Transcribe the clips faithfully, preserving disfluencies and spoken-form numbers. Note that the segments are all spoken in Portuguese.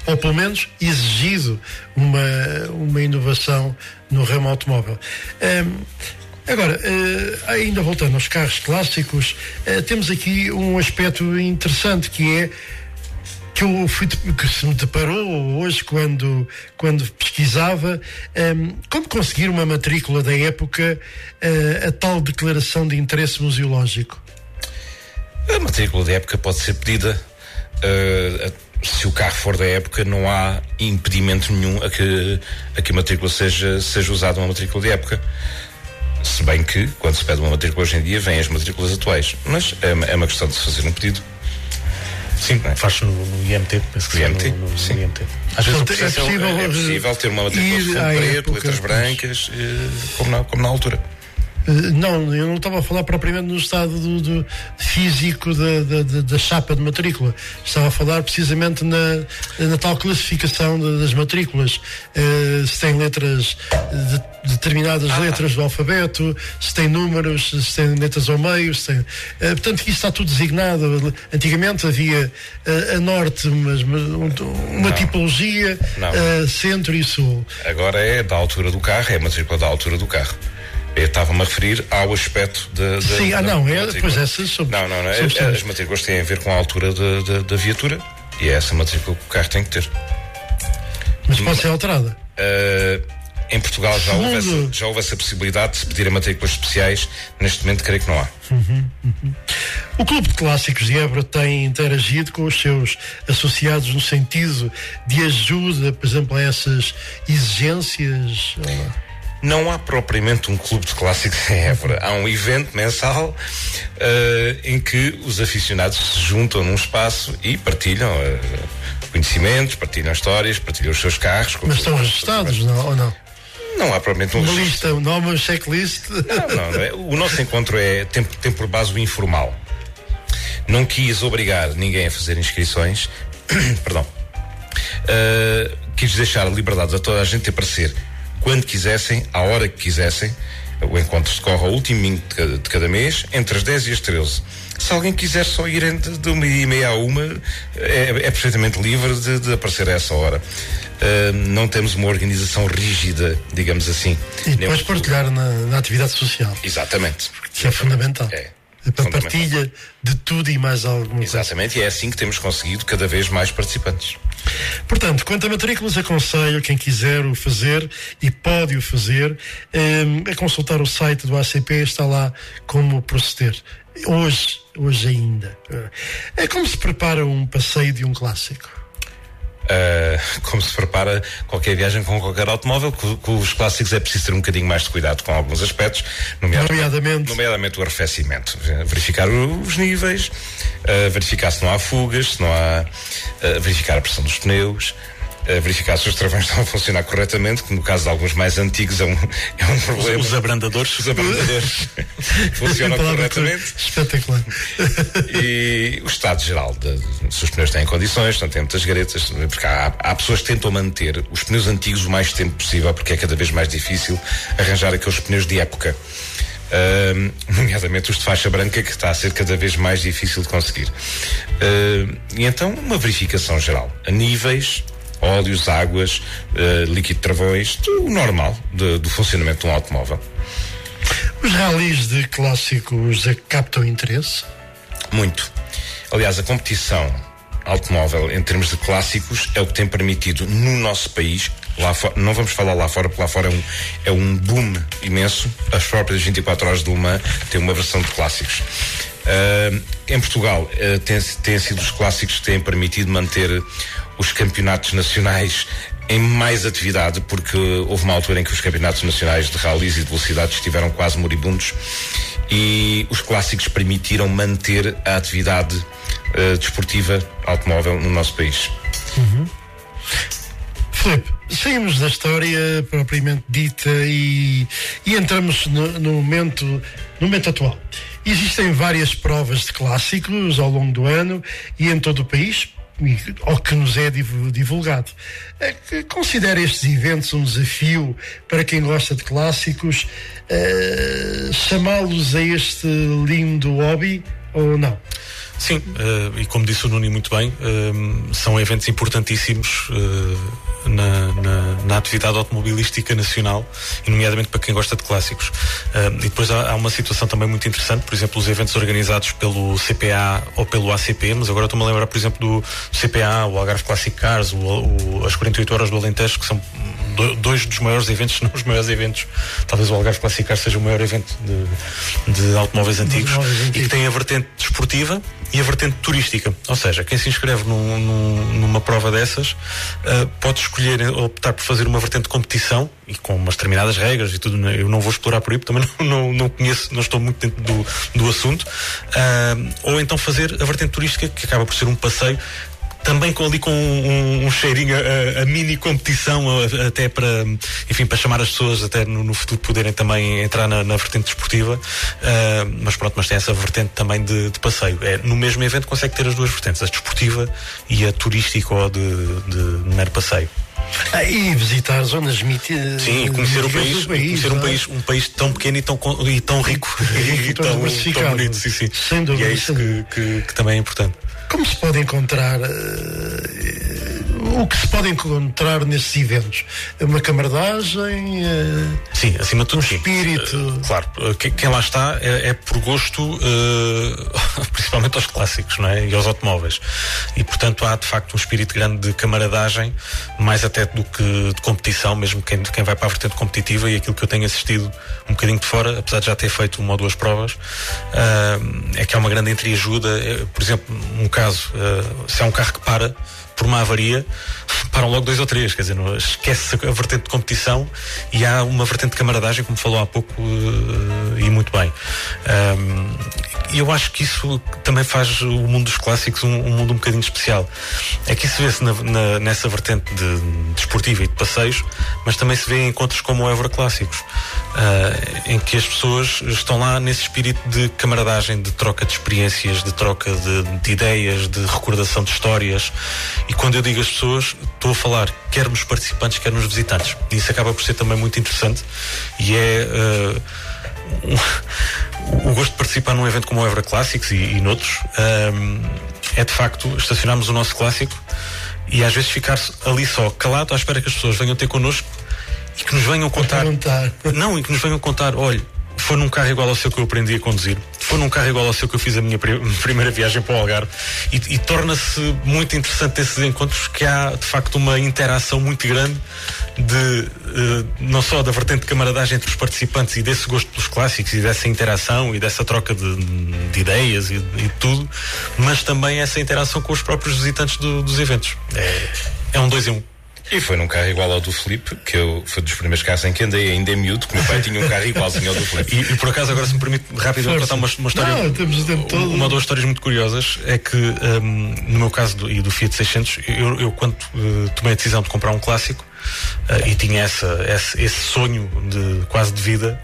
ou pelo menos exigido uma, uma inovação no ramo automóvel. Um, Agora, ainda voltando aos carros clássicos, temos aqui um aspecto interessante que é que eu fui, que se me deparou hoje quando, quando pesquisava como conseguir uma matrícula da época, a tal declaração de interesse museológico. A matrícula da época pode ser pedida. Uh, se o carro for da época, não há impedimento nenhum a que a, que a matrícula seja, seja usada uma matrícula de época. Se bem que, quando se pede uma matrícula hoje em dia, vêm as matrículas atuais. Mas é uma, é uma questão de se fazer um pedido. Sim, é? Faz-se no, no I M T, penso que no I M T, no, no, sim. no I M T. Às vezes Portanto, é possível, é, é possível ter uma matrícula de fundo preto, letras brancas, como na, como na altura. Não, eu não estava a falar propriamente no estado do, do físico da, da, da chapa de matrícula. Estava a falar precisamente na, na tal classificação de, das matrículas. Uh, se tem letras, de, determinadas ah. letras do alfabeto, se tem números, se tem letras ao meio. Se tem, uh, portanto, isso está tudo designado. Antigamente havia uh, a norte, mas uma tipologia, uh, centro e sul. Agora é da altura do carro, é a matrícula da altura do carro. Eu estava-me a referir ao aspecto da. Sim, ah, não, é, pois essas são. Não, não, não. É, as matrículas têm a ver com a altura da, da, da viatura e é essa matrícula que o carro tem que ter. Mas pode ser alterada? Uh, em Portugal já houve, essa, já houve essa possibilidade de se pedir a matrículas especiais. Neste momento, creio que não há. Uhum, uhum. O Clube de Clássicos de Évora tem interagido com os seus associados no sentido de ajuda, por exemplo, a essas exigências? Não há propriamente um clube de clássicos em Évora. Há um evento mensal uh, em que os aficionados se juntam num espaço e partilham uh, conhecimentos, partilham histórias, partilham os seus carros. Mas estão registados, não, ou não? Não há propriamente um uma lista, um nome, um checklist. Não, não, não é. O nosso encontro é, tem, tem por base o informal. Não quis obrigar ninguém a fazer inscrições. Perdão. Uh, quis deixar a liberdade a toda a gente de aparecer quando quisessem, à hora que quisessem. O encontro decorre ao último domingo de cada, de cada mês, entre as dez e as treze. Se alguém quiser só ir de, de uma e meia a uma, é, é perfeitamente livre de, de aparecer a essa hora. Uh, não temos uma organização rígida, digamos assim. E depois partilhar na, na atividade social. Exatamente. Que é fundamental. É. É para partilha de tudo e mais alguma coisa. Exatamente, e é assim que temos conseguido cada vez mais participantes. Portanto, quanto a matrículas, aconselho quem quiser o fazer e pode o fazer, é, é consultar o site do A C P, está lá como proceder. Hoje, hoje ainda. É como se prepara um passeio de um clássico. Uh, como se prepara qualquer viagem com qualquer automóvel. Com, com os clássicos é preciso ter um bocadinho mais de cuidado com alguns aspectos, nomeadamente, nomeadamente. nomeadamente o arrefecimento, verificar os níveis, uh, verificar se não há fugas, se não há, uh, verificar a pressão dos pneus, uh, verificar se os travões estão a funcionar corretamente, que no caso de alguns mais antigos é um, é um problema. Os, os abrandadores. Os abrandadores funcionam corretamente. Espetacular. E o estado geral de, de, se os pneus têm condições, não têm muitas garetas, porque há, há pessoas que tentam manter os pneus antigos o mais tempo possível, porque é cada vez mais difícil arranjar aqueles pneus de época. Uh, nomeadamente os de faixa branca, que está a ser cada vez mais difícil de conseguir. Uh, e então uma verificação geral, a níveis, óleos, águas, uh, líquido de travões, tudo o normal de, do funcionamento de um automóvel. Os ralis de clássicos captam interesse? Muito. Aliás, a competição automóvel em termos de clássicos é o que tem permitido no nosso país, lá fora, não vamos falar lá fora, porque lá fora é um, é um boom imenso. As próprias vinte e quatro horas de Le Mans têm uma versão de clássicos. Uh, em Portugal uh, tem, tem sido os clássicos que têm permitido manter os campeonatos nacionais em mais atividade, porque houve uma altura em que os campeonatos nacionais de ralis e de velocidade estiveram quase moribundos e os clássicos permitiram manter a atividade uh, desportiva automóvel no nosso país. Uhum. Filipe, saímos da história propriamente dita e, e entramos no, no, momento, no momento atual. Existem várias provas de clássicos ao longo do ano e em todo o país, ao que nos é divulgado. É que considera estes eventos um desafio para quem gosta de clássicos, uh, chamá-los a este lindo hobby ou não? Sim, uh, e como disse o Nuno muito bem, uh, são eventos importantíssimos uh, na, na, na atividade automobilística nacional, e nomeadamente para quem gosta de clássicos. Uh, e depois há, há uma situação também muito interessante, por exemplo, os eventos organizados pelo C P A ou pelo A C P, mas agora estou-me a lembrar, por exemplo, do C P A, o Algarve Classic Cars, o, o, as quarenta e oito horas do Alentejo, que são do, dois dos maiores eventos, se não os maiores eventos. Talvez o Algarve Classic Cars seja o maior evento de, de automóveis antigos, automóveis antigos, e que tem a vertente desportiva e a vertente turística. Ou seja, quem se inscreve num, num, numa prova dessas uh, pode escolher, optar por fazer uma vertente de competição, e com umas determinadas regras e tudo. Eu não vou explorar por aí, porque também não, não, não conheço, não estou muito dentro do, do assunto. Uh, ou então fazer a vertente turística, que acaba por ser um passeio, também com, ali com um, um cheirinho a, a mini competição, a, até para, enfim, para chamar as pessoas até no, no futuro poderem também entrar na, na vertente desportiva, uh, mas pronto, mas tem essa vertente também de, de passeio. É, no mesmo evento consegue ter as duas vertentes, a desportiva e a turística ou de, de mero passeio. Ah, e visitar zonas mítidas. Sim, conhecer o país, país conhecer um país, um país tão pequeno e tão, e tão rico e, e tão, tão bonito, sim, sim. Sem dúvida, e é isso que, que, que também é importante. Como se pode encontrar, uh, o que se pode encontrar nesses eventos? Uma camaradagem? Uh, sim, acima de tudo, um sim. espírito? Uh, claro, uh, quem, quem lá está é, é por gosto, uh, principalmente aos clássicos, não é? E aos automóveis. E, portanto, há de facto um espírito grande de camaradagem, mais até do que de competição, mesmo quem, quem vai para a vertente competitiva, e aquilo que eu tenho assistido um bocadinho de fora, apesar de já ter feito uma ou duas provas, uh, é que há uma grande entreajuda. Uh, por exemplo, um caso, uh, se há um carro que para por uma avaria, param logo dois ou três, quer dizer, não, esquece a vertente de competição e há uma vertente de camaradagem, como falou há pouco, uh, e muito bem. E um, eu acho que isso também faz o mundo dos clássicos um, um mundo um bocadinho especial. É que isso vê-se na, na, nessa vertente de, de esportiva e de passeios, mas também se vê em encontros como o Évora Clássicos, uh, em que as pessoas estão lá nesse espírito de camaradagem, de troca de experiências, de troca de, de ideias, de recordação de histórias. E quando eu digo as pessoas, estou a falar quer nos participantes, quer nos visitantes. E isso acaba por ser também muito interessante, e é uh, um, o gosto de participar num evento como o Évora Clássicos e, e noutros, um, é de facto estacionarmos o nosso clássico e às vezes ficar ali só calado à espera que as pessoas venham ter connosco e que nos venham contar, não, e que nos venham contar, olha, foi num carro igual ao seu que eu aprendi a conduzir, foi num carro igual ao seu que eu fiz a minha pri- primeira viagem para o Algarve, e, e torna-se muito interessante esses encontros, que há de facto uma interação muito grande de, uh, não só da vertente de camaradagem entre os participantes e desse gosto pelos clássicos e dessa interação e dessa troca de, de ideias e, e tudo, mas também essa interação com os próprios visitantes do, dos eventos. É, é um dois em um. E foi num carro igual ao do Filipe, que eu, foi dos primeiros carros em que andei ainda em miúdo, que meu pai tinha um carro igualzinho ao do Filipe. E, e por acaso, agora se me permite rápido contar uma, uma história. Não, temos o tempo todo. Uma ou duas histórias muito curiosas. É que, um, no meu caso do, e do Fiat seiscentos, eu, eu quando uh, tomei a decisão de comprar um clássico, uh, e tinha essa, esse, esse sonho de quase de vida,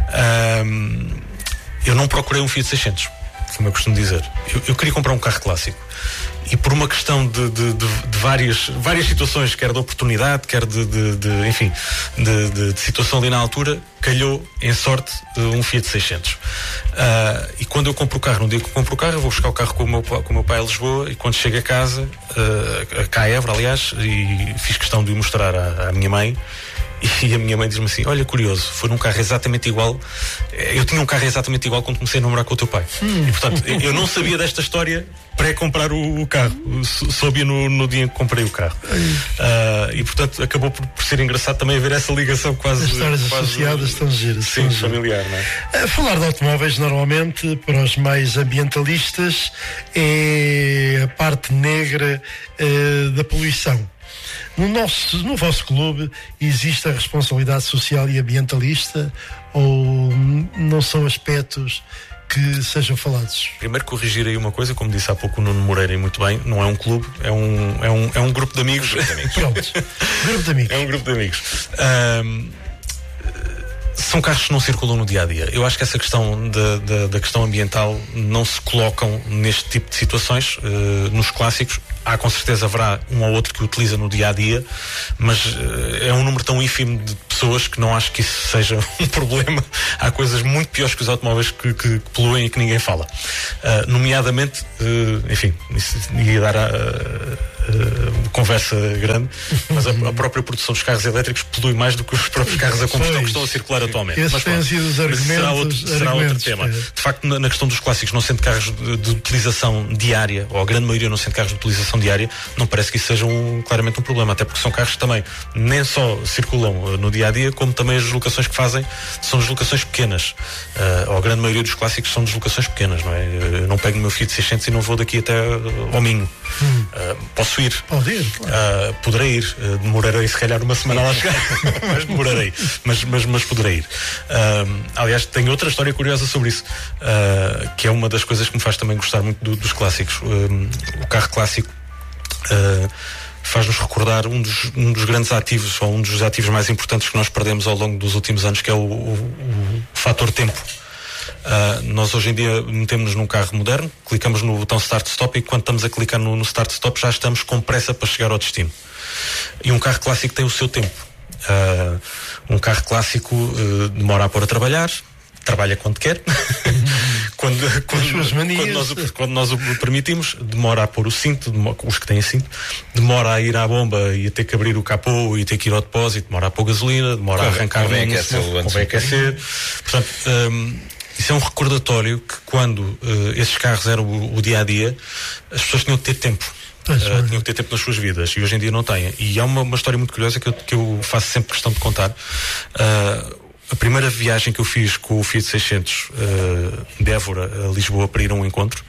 um, eu não procurei um Fiat seiscentos, como eu costumo dizer. Eu, eu queria comprar um carro clássico. E por uma questão de, de, de, de várias, várias situações, quer de oportunidade, quer de, de, de enfim, de, de, de situação ali na altura, calhou, em sorte, um Fiat seiscentos. Uh, e quando eu compro o carro, no dia que eu compro o carro, eu vou buscar o carro com o meu, com o meu pai a Lisboa, e quando chego a casa, uh, cá a Évora, aliás, e fiz questão de o mostrar à, à minha mãe, e a minha mãe diz-me assim, olha, curioso, foi num carro exatamente igual, eu tinha um carro exatamente igual quando comecei a namorar com o teu pai. Hum. E portanto, eu não sabia desta história pré-comprar o, o carro, soube no, no dia em que comprei o carro. Uh, e portanto, acabou por, por ser engraçado também ver essa ligação quase... As histórias quase, associadas estão giras. Sim, familiar, não é? A falar de automóveis, normalmente, para os mais ambientalistas, é a parte negra uh, da poluição. No, nosso, no vosso clube existe a responsabilidade social e ambientalista, ou não são aspectos que sejam falados? Primeiro corrigir aí uma coisa, como disse há pouco o Nuno Moreira, e muito bem, não é um clube, é um, é um, é um grupo de amigos. Um grupo de amigos. Pronto, grupo de amigos. É um grupo de amigos. Um, são carros que não circulam no dia-a-dia. Eu acho que essa questão da, da, da questão ambiental não se colocam neste tipo de situações, uh, nos clássicos. há com certeza haverá um ou outro que o utiliza no dia a dia, mas uh, é um número tão ínfimo de pessoas que não acho que isso seja um problema. Há coisas muito piores que os automóveis que, que, que poluem e que ninguém fala. Uh, nomeadamente, uh, enfim, isso ia dar a. Uh, Uh, conversa grande, mas a, a própria produção dos carros elétricos polui mais do que os próprios carros a combustão que estão a circular atualmente. Esses têm sido os argumentos, será outro, será outro tema. É. De facto, na, na questão dos clássicos, não sendo carros de, de utilização diária, ou a grande maioria não sendo carros de utilização diária, não parece que isso seja um, claramente um problema, até porque são carros que também nem só circulam no dia a dia, como também as deslocações que fazem são deslocações pequenas. Uh, ou a grande maioria dos clássicos são deslocações pequenas, não é? Eu não pego o meu Fiat seiscentos e não vou daqui até ao Minho. Hum. Uh, posso ir. Pode ir, claro. Uh, poderei ir. Uh, demorarei se calhar uma semana lá chegar, mas demorarei. Mas, mas, mas poderei ir. Uh, aliás, tenho outra história curiosa sobre isso, uh, que é uma das coisas que me faz também gostar muito do, dos clássicos. Uh, o carro clássico uh, faz-nos recordar um dos, um dos grandes ativos, ou um dos ativos mais importantes que nós perdemos ao longo dos últimos anos, que é o, o, o fator tempo. Uh, nós hoje em dia metemos-nos num carro moderno, clicamos no botão Start-Stop e quando estamos a clicar no, no Start-Stop já estamos com pressa para chegar ao destino. E um carro clássico tem o seu tempo. Uh, um carro clássico uh, demora a pôr a trabalhar, trabalha quando quer, quando, quando, quando, nós, quando nós o permitimos, demora a pôr o cinto, demora, os que têm cinto, demora a ir à bomba e a ter que abrir o capô e ter que ir ao depósito, demora a pôr gasolina, demora convém, a arrancar convém no, aquecer, no, convém aquecer. Portanto, um, isso é um recordatório que quando uh, esses carros eram o, o dia a dia, as pessoas tinham que ter tempo. Uh, tinham que ter tempo nas suas vidas e hoje em dia não têm. E há uma, uma história muito curiosa que eu, que eu faço sempre questão de contar. Uh, a primeira viagem que eu fiz com o Fiat seiscentos uh, de Évora a Lisboa para ir a um encontro,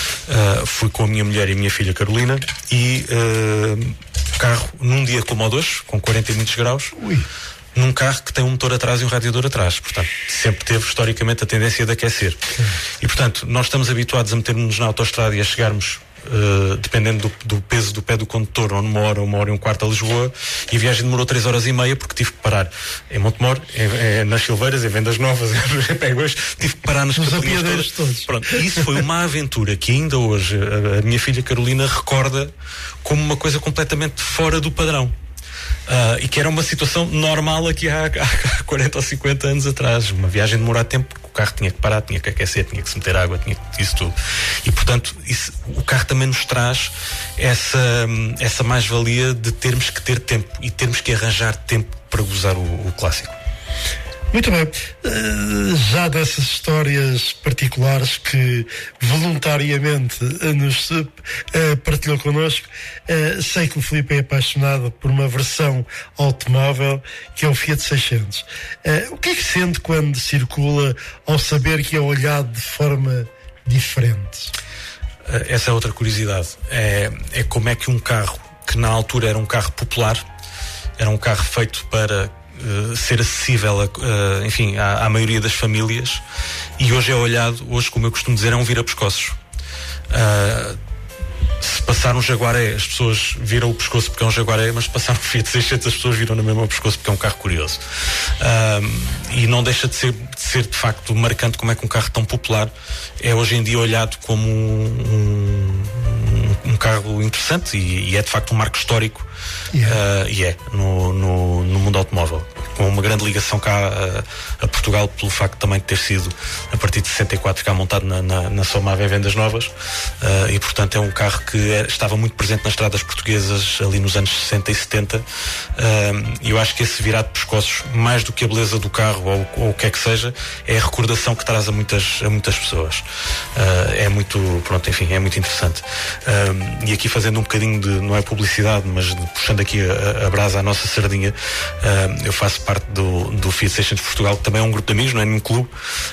uh, fui com a minha mulher e a minha filha Carolina e uh, o carro num dia como o de hoje, com quarenta e muitos graus, Ui. num carro que tem um motor atrás e um radiador atrás. Portanto, sempre teve historicamente a tendência de aquecer. Sim. E portanto, nós estamos habituados a meter-nos na autoestrada e a chegarmos Uh, dependendo do, do peso do pé do condutor, ou numa hora, uma hora e um quarto a Lisboa, e a viagem demorou três horas e meia porque tive que parar em Montemor, em, em, nas Silveiras, em Vendas Novas, em Pegões, tive que parar nas capitanias todas. Todos. Pronto, isso foi uma aventura que ainda hoje a, a minha filha Carolina recorda como uma coisa completamente fora do padrão. Uh, e que era uma situação normal aqui há, há quarenta ou cinquenta anos atrás. Uma viagem demorar tempo, porque o carro tinha que parar, tinha que aquecer, tinha que se meter água, tinha que isso tudo. E portanto, isso, o carro também nos traz essa, essa mais-valia de termos que ter tempo e termos que arranjar tempo para gozar o, o clássico. Muito bem, uh, já dessas histórias particulares que voluntariamente nos uh, partilhou connosco, uh, sei que o Filipe é apaixonado por uma versão automóvel que é o Fiat seiscentos. Uh, o que é que sente quando circula ao saber que é olhado de forma diferente? Uh, essa é outra curiosidade, é, é como é que um carro que na altura era um carro popular, era um carro feito para Uh, ser acessível a, uh, enfim, à, à maioria das famílias, e hoje é olhado, hoje como eu costumo dizer, é um vira-pescoços. Uh, se passar um Jaguaré, as pessoas viram o pescoço porque é um Jaguaré, mas se passar um Fiat seiscentos, as pessoas viram na mesma o pescoço porque é um carro curioso. Uh, e não deixa de ser, de ser de facto marcante como é que um carro tão popular é hoje em dia olhado como um, um, um carro interessante e, e é de facto um marco histórico. Yeah. Uh, e é no, no, no mundo automóvel, com uma grande ligação cá a, a Portugal, pelo facto também de ter sido a partir de sessenta e quatro ficar montado na, na, na Somave em Vendas Novas, uh, e portanto é um carro que é, estava muito presente nas estradas portuguesas ali nos anos sessenta e setenta, e uh, eu acho que esse virado de pescoços, mais do que a beleza do carro ou, ou o que é que seja, é a recordação que traz a muitas, a muitas pessoas. Uh, é muito, pronto, enfim, é muito interessante. Uh, e aqui fazendo um bocadinho de, não é publicidade, mas de, puxando aqui a, a brasa à nossa sardinha, uh, eu faço parte do, do Fiat seiscentos Portugal, que também é um grupo de amigos, não é nenhum clube,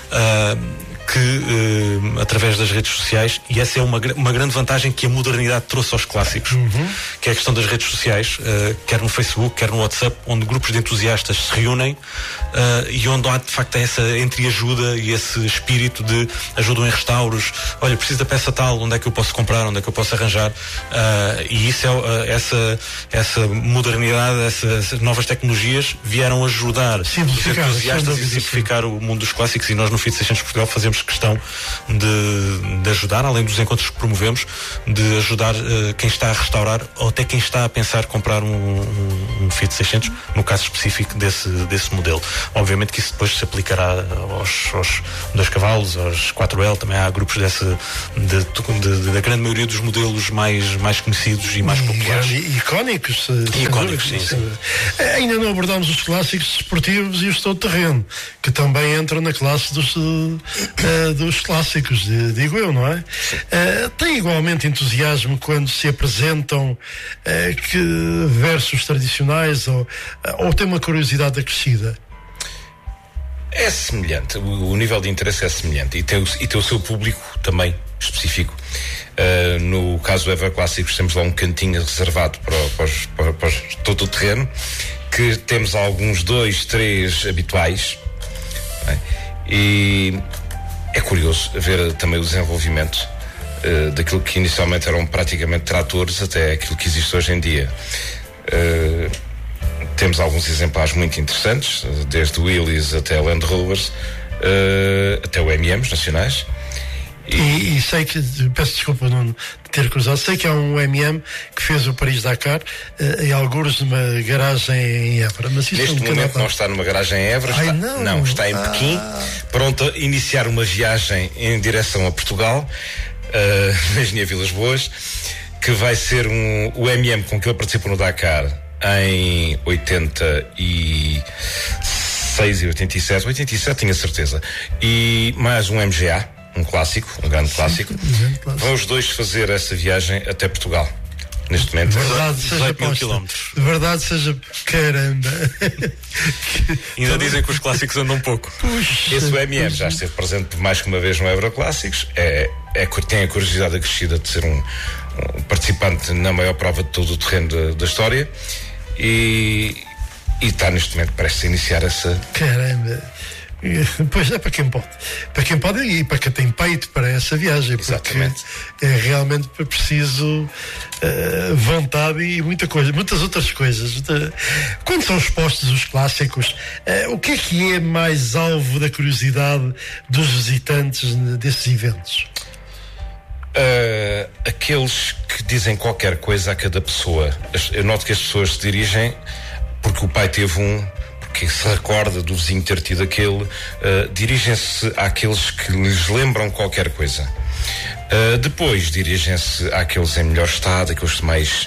uh, que uh, através das redes sociais, e essa é uma, uma grande vantagem que a modernidade trouxe aos clássicos, uhum. que é a questão das redes sociais, uh, quer no Facebook, quer no WhatsApp, onde grupos de entusiastas se reúnem, uh, e onde há de facto essa entreajuda e esse espírito de ajudam em restauros, olha, preciso da peça tal, onde é que eu posso comprar, onde é que eu posso arranjar, uh, e isso é uh, essa, essa modernidade, essa, essas novas tecnologias vieram ajudar os entusiastas e simplificar o mundo dos clássicos, e nós no Fiat seiscentos Portugal fazemos temos questão de, de ajudar, além dos encontros que promovemos, de ajudar uh, quem está a restaurar ou até quem está a pensar comprar um, um, um Fiat seiscentos, no caso específico desse, desse modelo. Obviamente que isso depois se aplicará aos, aos dois cavalos, aos quatro L, também há grupos desse, de, de, de, da grande maioria dos modelos mais, mais conhecidos e mais populares. E, icónicos. Icónicos, sim, sim. Ainda não abordámos os clássicos esportivos e os todo-terreno, que também entram na classe dos, uh, dos clássicos, digo eu, não é? Uh, tem igualmente entusiasmo quando se apresentam uh, que versos tradicionais ou, uh, ou tem uma curiosidade acrescida? É semelhante, o, o nível de interesse é semelhante e tem o, e tem o seu público também específico. Uh, no caso do Ever Clássicos temos lá um cantinho reservado para, para, os, para, para todo o terreno, que temos alguns dois, três habituais, né? E é curioso ver também o desenvolvimento uh, daquilo que inicialmente eram praticamente tratores até aquilo que existe hoje em dia. Uh, temos alguns exemplares muito interessantes, desde Willys até Land Rovers, uh, até o M Ms nacionais. E, e sei que, peço desculpa não ter cruzado, sei que há um M M que fez o Paris-Dakar uh, em algures numa garagem em Évora. Mas isso neste é um momento não está numa garagem em Évora, Ai, está, não. não, está em ah. Pequim, pronto a iniciar uma viagem em direção a Portugal, uh, na Engenharia Vilas Boas, que vai ser um, o M M com que ele participou no Dakar em oitenta e seis e oitenta e sete, oitenta e sete tinha certeza, e mais um M G A, um clássico, um grande clássico. Sim, vão os dois fazer essa viagem até Portugal. Neste momento, verdade seja posta. De verdade seja, caramba. Ainda dizem que os clássicos andam um pouco. Puxa, esse o M M puxa. já esteve presente mais que uma vez no Euro Clássicos. É, é, tem a curiosidade acrescida de ser um, um participante na maior prova de todo o terreno da, da história e, e está neste momento prestes a iniciar essa. Caramba. Pois é, para quem pode. Para quem pode e para quem tem peito para essa viagem. Exatamente. Porque é realmente preciso uh, vontade e muita coisa, muitas outras coisas. Quando são expostos os clássicos, uh, o que é que é mais alvo da curiosidade dos visitantes desses eventos? Uh, aqueles que dizem qualquer coisa a cada pessoa. Eu noto que as pessoas se dirigem porque o pai teve um, que se recorda do vizinho ter tido aquele, uh, dirigem-se àqueles que lhes lembram qualquer coisa. Uh, depois dirigem-se àqueles em melhor estado, aqueles mais,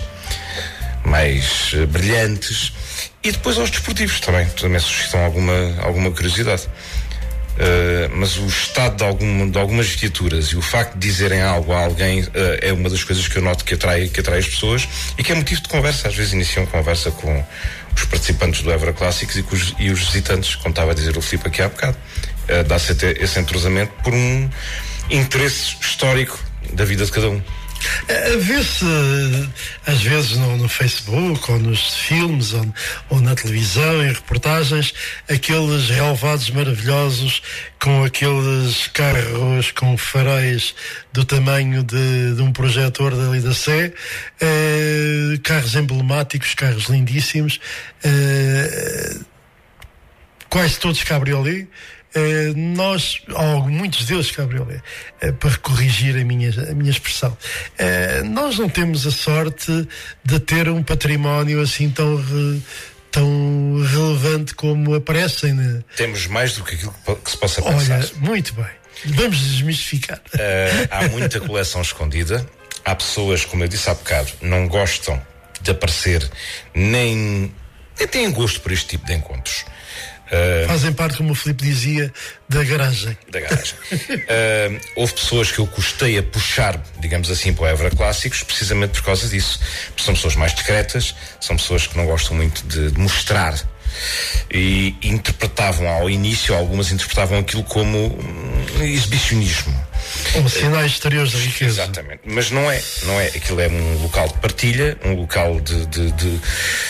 mais uh, brilhantes, e depois aos desportivos também, também suscitam alguma, alguma curiosidade. Uh, mas o estado de, algum, de algumas viaturas e o facto de dizerem algo a alguém uh, é uma das coisas que eu noto que atrai, que atrai as pessoas e que é motivo de conversa. Às vezes iniciam conversa com os participantes do Évora Clássicos e, os, e os visitantes, como estava a dizer o Filipe aqui há bocado. Uh, dá-se até esse entrosamento por um interesse histórico da vida de cada um. Vê-se às vezes no, no Facebook ou nos filmes ou, ou na televisão, em reportagens, aqueles relevados maravilhosos com aqueles carros com faróis do tamanho de, de um projetor dali da Sé, eh, carros emblemáticos, carros lindíssimos, eh, quase todos cabriolé. Uh, nós, ou muitos deles cabriolé, uh, para corrigir a minha, a minha expressão, uh, nós não temos a sorte de ter um património assim tão, re, tão relevante como aparecem. Né? Temos mais do que aquilo que se possa pensar. Olha, muito bem. Vamos desmistificar. Uh, há muita coleção escondida. Há pessoas, como eu disse há bocado, não gostam de aparecer, nem, nem têm gosto por este tipo de encontros. Uh, Fazem parte, como o Filipe dizia, da garagem. Da garagem. uh, houve pessoas que eu custei a puxar, digamos assim, para o Évora Clássicos, precisamente por causa disso. Porque são pessoas mais discretas, são pessoas que não gostam muito de, de mostrar. E interpretavam ao início, algumas interpretavam aquilo como um, exibicionismo. Como sinais exteriores da riqueza. Exatamente. Mas não é, não é. Aquilo é um local de partilha, um local de, de, de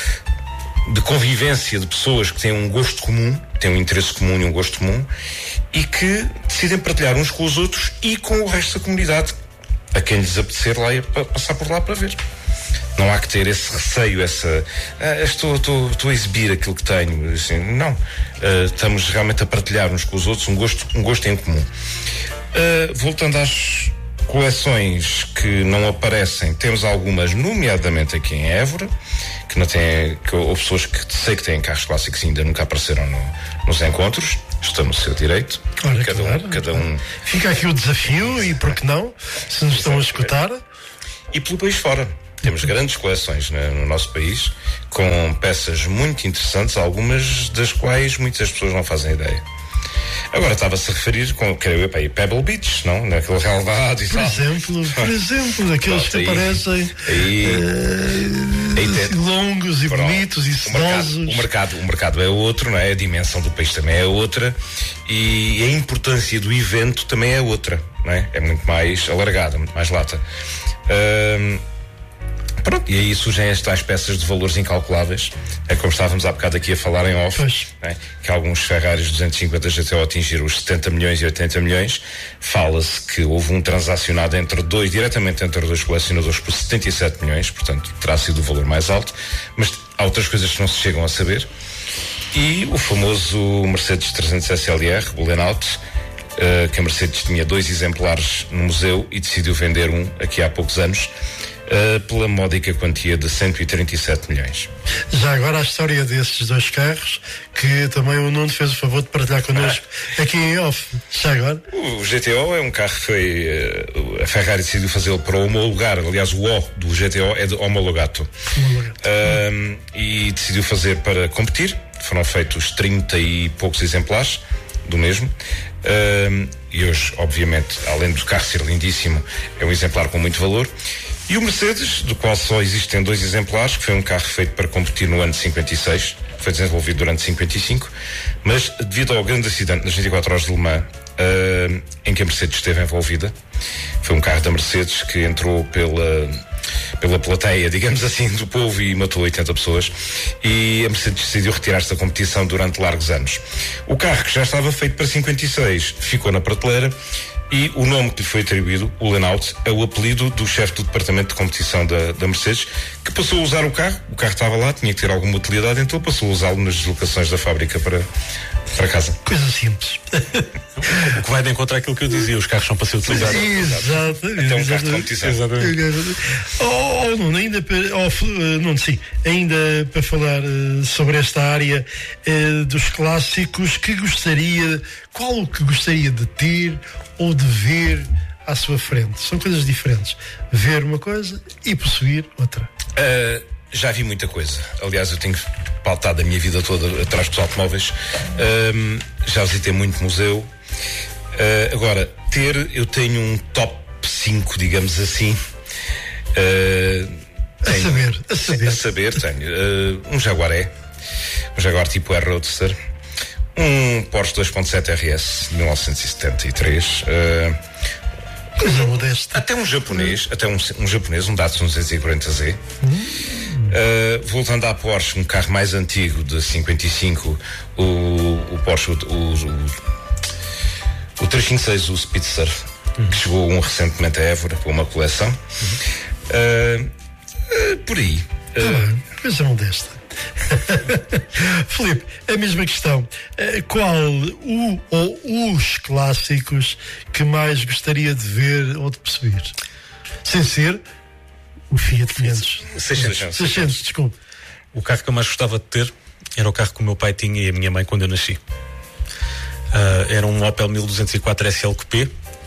de convivência de pessoas que têm um gosto comum, têm um interesse comum e um gosto comum e que decidem partilhar uns com os outros e com o resto da comunidade, a quem lhes apetecer lá e passar por lá para ver. Não há que ter esse receio, essa ah, estou, estou, estou a exibir aquilo que tenho, assim, não, uh, estamos realmente a partilhar uns com os outros um gosto, um gosto em comum. Uh, voltando às coleções que não aparecem, temos algumas, nomeadamente aqui em Évora, que não têm, que houve pessoas que sei que têm carros clássicos e ainda nunca apareceram no, nos encontros. Estão no seu direito. Olha, cada, claro, um, cada um. Fica aqui o desafio, e por que não? Se nos estão a escutar. E pelo país fora. Temos grandes coleções no, no nosso país, com peças muito interessantes, algumas das quais muitas pessoas não fazem ideia. Agora estava-se a referir com, creio eu, para Pebble Beach, não? Naquele relevado e por tal. Exemplo, por exemplo, daqueles Pronto, que aí, aparecem aí, uh, aí tem, longos e pronto, bonitos e sedosos. O mercado, o, mercado, o mercado é outro, não é? A dimensão do país também é outra e a importância do evento também é outra, não é? É muito mais alargada, muito mais lata. Uh, Pronto, e aí surgem estas peças de valores incalculáveis, é como estávamos há bocado aqui a falar em off, né? Que alguns Ferraris duzentos e cinquenta G T O atingiram os setenta milhões e oitenta milhões. Fala-se que houve um transacionado entre dois, diretamente entre dois colecionadores, por setenta e sete milhões, portanto terá sido o valor mais alto, mas há outras coisas que não se chegam a saber. E o famoso Mercedes trezentos S L R, o Lenaut, uh, que a Mercedes tinha dois exemplares no museu e decidiu vender um aqui há poucos anos, Uh, pela módica quantia de cento e trinta e sete milhões. Já agora a história desses dois carros, que também o Nuno fez o favor de partilhar connosco ah. aqui em off. Já agora? O G T O é um carro que foi, uh, a Ferrari decidiu fazê-lo para homologar, aliás o O do G T O é de homologato. Homologato. Uh, e decidiu fazer para competir, foram feitos trinta e poucos exemplares do mesmo. Uh, e hoje, obviamente, além do carro ser lindíssimo, é um exemplar com muito valor. E o Mercedes, do qual só existem dois exemplares, que foi um carro feito para competir no ano de cinquenta e seis, foi desenvolvido durante cinquenta e cinco, mas devido ao grande acidente nas vinte e quatro horas de Le Mans, uh, em que a Mercedes esteve envolvida, foi um carro da Mercedes que entrou pela, pela plateia, digamos assim, do povo e matou oitenta pessoas, e a Mercedes decidiu retirar-se da competição durante largos anos. O carro, que já estava feito para cinquenta e seis, ficou na prateleira. E o nome que lhe foi atribuído, o Lenaut, é o apelido do chefe do departamento de competição da, da Mercedes, que passou a usar o carro. O carro estava lá, tinha que ter alguma utilidade, então passou a usá-lo nas deslocações da fábrica para, para casa. Coisa simples. O que vai de encontro àquilo que eu dizia, os carros são para ser utilizados. Exatamente. Até um carro de competição. Exatamente. Oh, oh, Nuno, ainda para, oh, Nuno, sim, ainda para falar uh, sobre esta área uh, dos clássicos, que gostaria, qual o que gostaria de ter ou de ver à sua frente? São coisas diferentes. Ver uma coisa e possuir outra. Uh, já vi muita coisa. Aliás, eu tenho pautado a minha vida toda atrás dos automóveis. Uh, já visitei muito museu. Uh, agora, ter, eu tenho um top cinco, digamos assim. Uh, tenho, a saber, a saber. A saber, tenho. Uh, um Jaguaré. Um Jaguar tipo R Roadster. Um Porsche dois ponto sete R S de mil novecentos e setenta e três. Uh, Coisa modesta. Até um japonês, até um, um japonês, um Datsun duzentos e quarenta Z. Hum. Uh, voltando à Porsche, um carro mais antigo de cinquenta e cinco, o, o Porsche, o, o, o, o trezentos e cinquenta e seis, o Speedster, hum. que chegou um recentemente a Évora para uma coleção. Hum. Uh, uh, por aí. Uh, ah, coisa modesta. Filipe, a mesma questão. Qual o ou os clássicos que mais gostaria de ver ou de possuir? Sem ser o Fiat quinhentos. seiscentos. seiscentos, desculpe. O carro que eu mais gostava de ter era o carro que o meu pai tinha e a minha mãe quando eu nasci. Uh, era um Opel mil duzentos e quatro S L Coupé,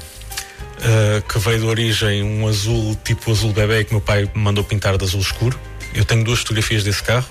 uh, que veio de origem um azul tipo azul bebê que meu pai me mandou pintar de azul escuro. Eu tenho duas fotografias desse carro.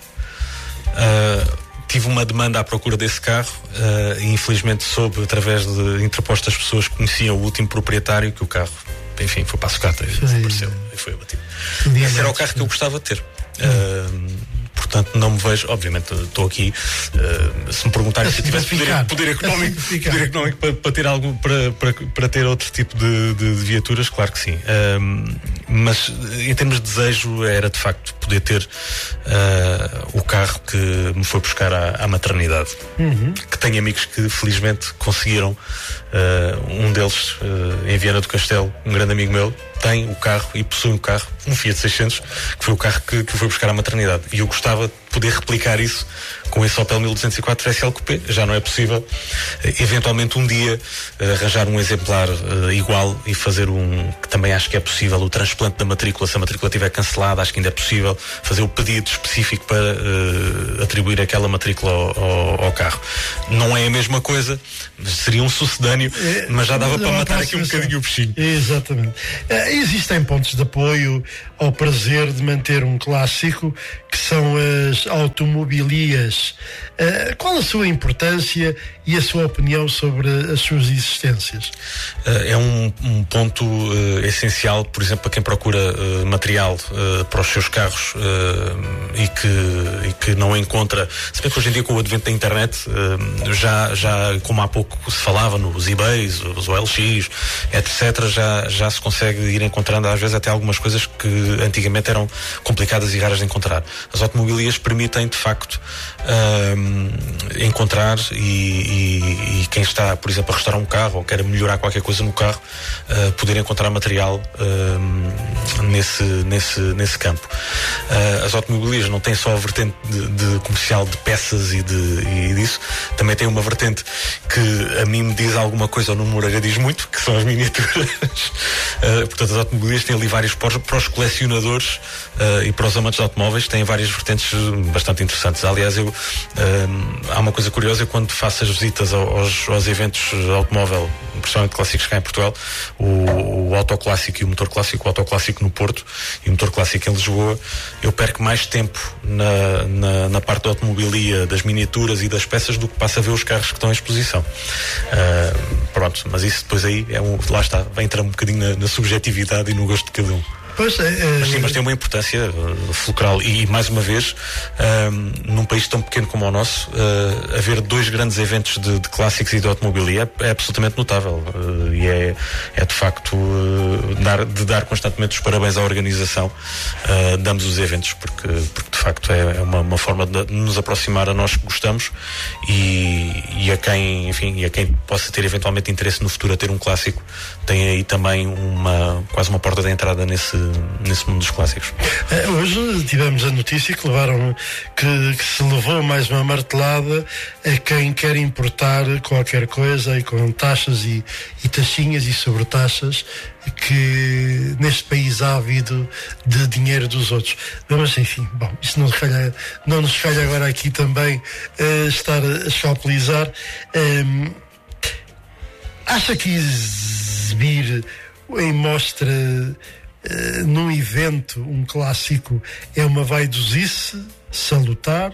Uh, tive uma demanda à procura desse carro uh, e infelizmente soube através de interpostas pessoas que conheciam o último proprietário que o carro, enfim, foi para a sucata e desapareceu e foi abatido. Esse era o carro que eu gostava de ter. Uh, portanto não me vejo, obviamente estou aqui, uh, se me perguntarem se eu tivesse poder, poder económico, poder económico para, para ter algum, para, para, para ter outro tipo de, de, de viaturas, claro que sim. Uh, mas em termos de desejo era de facto poder ter uh, o carro que me foi buscar à, à maternidade. Uhum. Que tenho amigos que felizmente conseguiram, uh, um deles uh, em Viana do Castelo, um grande amigo meu, tem o carro e possui um carro, um Fiat seiscentos, que foi o carro que, que foi buscar à maternidade. E eu gostava de poder replicar isso com esse Opel mil duzentos e quatro S L Coupé. Já não é possível. Eventualmente um dia arranjar um exemplar uh, igual e fazer um, que também acho que é possível, o transplante da matrícula. Se a matrícula estiver cancelada, acho que ainda é possível fazer o pedido específico para uh, atribuir aquela matrícula ao, ao, ao carro. Não é a mesma coisa, seria um sucedâneo, é, mas já dava para matar aqui um bocadinho o bichinho. Exatamente. Uh, existem pontos de apoio ao prazer de manter um clássico, que são as automobilias. Uh, qual a sua importância e a sua opinião sobre as suas existências? Uh, é um, um ponto uh, essencial, por exemplo, para quem procura uh, material uh, para os seus carros uh, e, que, e que não encontra. Se bem que hoje em dia, com o advento da internet, uh, já, já como há pouco se falava nos eBays, os O L X, etcétera, já, já se consegue ir encontrando às vezes até algumas coisas que antigamente eram complicadas e raras de encontrar. As automobilias permitem, de facto, uh, encontrar e, e, e quem está, por exemplo, a restaurar um carro ou quer melhorar qualquer coisa no carro, uh, poder encontrar material uh, nesse, nesse, nesse campo. Uh, as automobilias não têm só a vertente de, de comercial de peças e, de, e disso, também tem uma vertente que a mim me diz alguma coisa, ou no Moreira diz muito, que são as miniaturas. uh, portanto, as automobilias têm ali vários para, para os colecionadores uh, e para os amantes de automóveis, têm várias vertentes bastante interessantes. Aliás, eu, uh, há uma coisa curiosa, quando faço as visitas aos, aos eventos de automóvel, principalmente clássicos cá em Portugal, o, o autoclássico e o motor clássico, o autoclássico no Porto e o motor clássico em Lisboa, eu perco mais tempo na, na, na parte da automobilia, das miniaturas e das peças, do que passo a ver os carros que estão em exposição. Uh, pronto, mas isso depois aí é um, lá está, vai entrar um bocadinho na, na subjetividade e no gosto de cada um. Pois é, é... Mas sim, mas tem uma importância uh, fulcral e, mais uma vez, uh, num país tão pequeno como o nosso, uh, haver dois grandes eventos de, de clássicos e de automobilia é, é absolutamente notável uh, e é, é de facto uh, dar, de dar constantemente os parabéns à organização uh, de ambos os eventos, porque, porque de facto é, é uma, uma forma de nos aproximar a nós que gostamos e, e a quem, enfim, e a quem possa ter eventualmente interesse no futuro a ter um clássico, tem aí também uma, quase uma porta de entrada nesse nesse mundo dos clássicos. É, hoje tivemos a notícia que levaram que, que se levou mais uma martelada a quem quer importar qualquer coisa e com taxas e, e taxinhas e sobretaxas que neste país há havido de dinheiro dos outros. Mas enfim, bom, isso não, calha, não nos calha agora aqui também uh, estar a escalpelizar. Um, acha que exibir em mostra Uh, num evento um clássico é uma vaidosice salutar,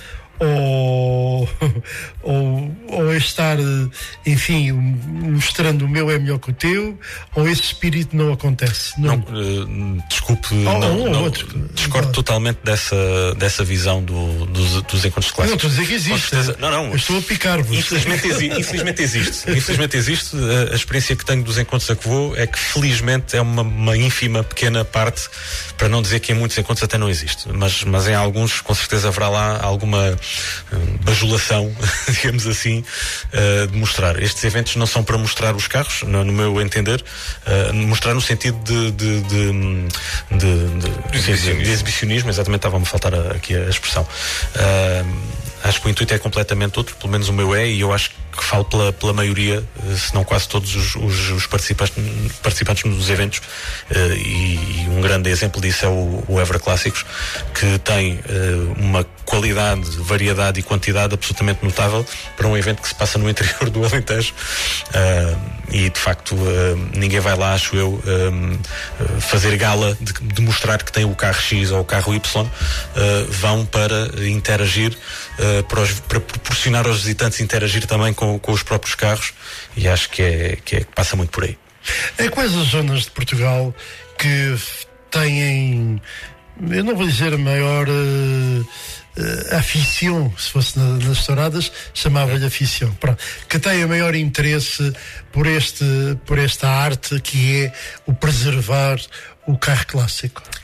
ou, ou, ou estar, enfim, mostrando o meu é melhor que o teu, ou esse espírito não acontece? Não, não uh, desculpe, oh, não, oh, não, outro, discordo claro. totalmente dessa, dessa visão do, dos, dos encontros clássicos. Não estou a dizer que existe. Não, não. Eu estou a picar-vos. Infelizmente, exi infelizmente existe. Infelizmente existe. A, a experiência que tenho dos encontros a que vou é que felizmente é uma, uma ínfima, pequena parte, para não dizer que em muitos encontros até não existe. Mas, mas em alguns, com certeza, haverá lá alguma bajulação, digamos assim, uh, de mostrar. Estes eventos não são para mostrar os carros, no, no meu entender, uh, mostrar no sentido de, de, de, de, de, de, de exibicionismo, exatamente, estava-me a faltar a, aqui a expressão. Uh, acho que o intuito é completamente outro, pelo menos o meu é, e eu acho que falo pela, pela maioria, se não quase todos os, os, os participantes, participantes nos eventos, uh, e, e um grande exemplo disso é o, o Évora Clássicos, que tem uh, uma qualidade, variedade e quantidade absolutamente notável para um evento que se passa no interior do Alentejo, uh, e de facto uh, ninguém vai lá, acho eu, uh, fazer gala de, de mostrar que tem o carro X ou o carro Y, uh, vão para interagir, uh, para, os, para proporcionar aos visitantes interagir também com, com os próprios carros, e acho que é, que é que passa muito por aí. É quais as zonas de Portugal que têm, eu não vou dizer a maior uh, uh, aficião, se fosse na, nas touradas chamava-lhe aficião, pronto, que têm o maior interesse por, este, por esta arte que é o preservar o carro clássico?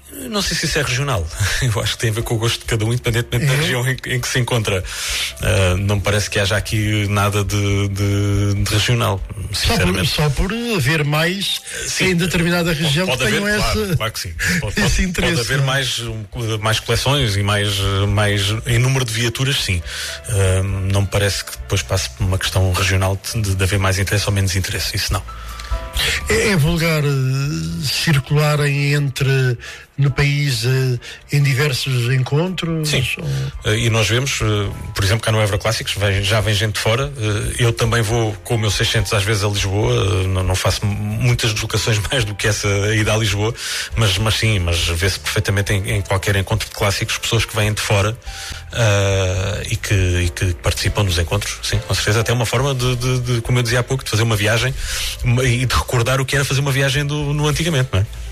Não sei se isso é regional. Eu acho que tem a ver com o gosto de cada um, independentemente uhum. da região em, em que se encontra. Uh, não me parece que haja aqui nada de, de, de regional, sinceramente. Só por, só por haver mais sim, em determinada região pode que tenham haver, esse, claro, claro que sim. Pode, esse pode, interesse. Pode haver mais, mais coleções e mais, mais em número de viaturas, sim. Uh, não me parece que depois passe por uma questão regional de, de haver mais interesse ou menos interesse. Isso não. É, é vulgar uh, circularem entre no país uh, em diversos encontros? Sim, ou... uh, e nós vemos, uh, por exemplo, cá no Évora Clássicos vem, já vem gente de fora. Uh, eu também vou com o meu seiscentos às vezes a Lisboa, uh, não, não faço muitas deslocações mais do que essa ida a Lisboa, mas, mas sim, mas vê-se perfeitamente em, em qualquer encontro de clássicos pessoas que vêm de fora uh, e, que, e que participam nos encontros, sim, com certeza. Até uma forma de, de, de, como eu dizia há pouco, de fazer uma viagem e de recordar o que era fazer uma viagem do, no antigamente, não é?